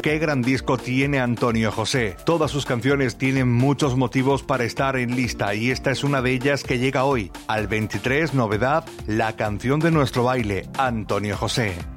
Qué gran disco tiene Antonio José. Todas sus canciones tienen muchos motivos para estar en lista y esta es una de ellas que llega hoy. Al 23, novedad, la canción de nuestro baile, Antonio José.